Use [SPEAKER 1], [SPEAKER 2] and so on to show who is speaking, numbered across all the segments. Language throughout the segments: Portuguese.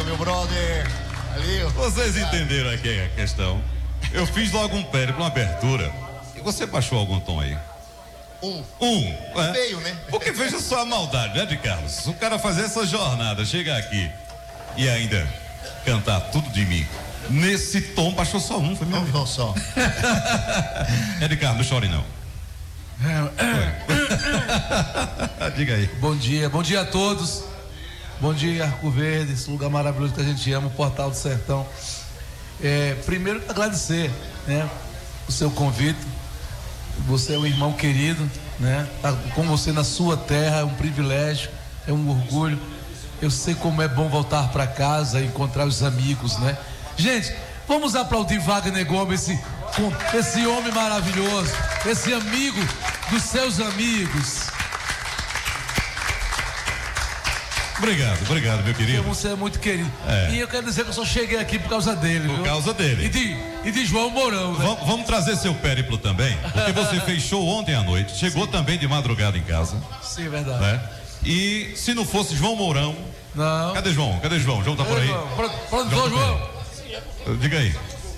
[SPEAKER 1] meu brother. Valeu.
[SPEAKER 2] Vocês entenderam aqui a questão? Eu fiz logo um pé para uma abertura. E você baixou algum tom aí? É?
[SPEAKER 1] Meio, né?
[SPEAKER 2] Porque veja só a maldade, né, de Carlos? O cara fazer essa jornada, chegar aqui e ainda cantar tudo de mim. Nesse tom, baixou só um, foi meu.
[SPEAKER 1] Não só.
[SPEAKER 2] É de Carlos, não chore não. Diga aí.
[SPEAKER 3] Bom dia a todos. Bom dia, Arco Verde, esse lugar maravilhoso que a gente ama, o Portal do Sertão. Primeiro agradecer, né, o seu convite. Você é um irmão querido, né? Tá com você na sua terra, é um privilégio, é um orgulho. Eu sei como é bom voltar para casa e encontrar os amigos, né? Gente, vamos aplaudir Wagner Gomes, esse homem maravilhoso, esse amigo dos seus amigos.
[SPEAKER 2] Obrigado, meu querido.
[SPEAKER 3] Você é muito querido. E eu quero dizer que eu só cheguei aqui por causa dele.
[SPEAKER 2] Por causa dele.
[SPEAKER 3] E de João Mourão, né?
[SPEAKER 2] Vamos trazer seu périplo também, porque você fez show ontem à noite, chegou também de madrugada em casa.
[SPEAKER 3] Sim, verdade.
[SPEAKER 2] Né? E se não fosse João Mourão.
[SPEAKER 3] Não.
[SPEAKER 2] Cadê João? João tá por aí?
[SPEAKER 3] Produtor João.
[SPEAKER 2] Diga aí.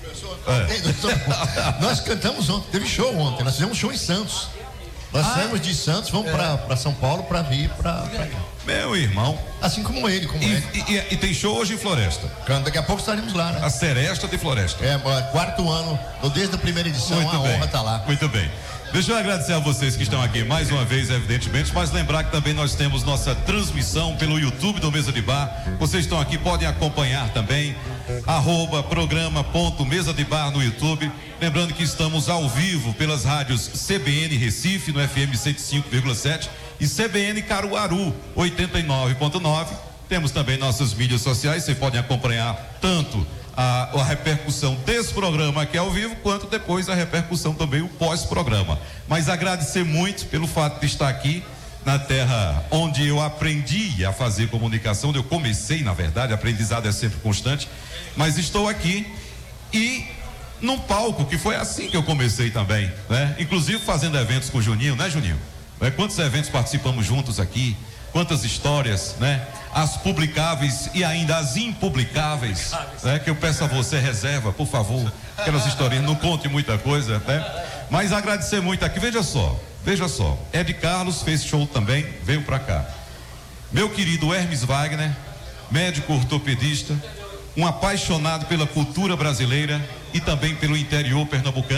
[SPEAKER 1] Nós cantamos ontem, teve show ontem, nós fizemos show em Santos. Nós saímos de Santos, vamos para São Paulo para vir para cá.
[SPEAKER 2] Meu irmão.
[SPEAKER 1] Assim como ele,
[SPEAKER 2] E tem show hoje em Floresta.
[SPEAKER 1] Daqui a pouco estaremos lá, né?
[SPEAKER 2] A Seresta de Floresta.
[SPEAKER 1] Quarto ano, desde a primeira edição,
[SPEAKER 2] Muito bem.
[SPEAKER 1] honra tá lá.
[SPEAKER 2] Muito bem. Deixa eu agradecer a vocês que estão aqui mais uma vez, evidentemente, mas lembrar que também nós temos nossa transmissão pelo YouTube do Mesa de Bar. Vocês estão aqui, podem acompanhar também, @programa.mesa de bar no YouTube. Lembrando que estamos ao vivo pelas rádios CBN Recife, no FM 105,7 e CBN Caruaru, 89,9. Temos também nossas mídias sociais, vocês podem acompanhar tanto a repercussão desse programa aqui ao vivo, quanto depois a repercussão também, o pós-programa. Mas agradecer muito pelo fato de estar aqui na terra onde eu aprendi a fazer comunicação, onde eu comecei, na verdade, aprendizado é sempre constante, mas estou aqui e num palco que foi assim que eu comecei também, né? Inclusive fazendo eventos com o Juninho, né, Juninho? Quantos eventos participamos juntos aqui? Quantas histórias, né? As publicáveis e ainda as impublicáveis, né? Que eu peço a você, reserva, por favor, aquelas historinhas, não conte muita coisa, né? Mas agradecer muito aqui, veja só, Ed Carlos fez show também, veio pra cá. Meu querido Hermes Wagner, médico ortopedista, um apaixonado pela cultura brasileira e também pelo interior pernambucano.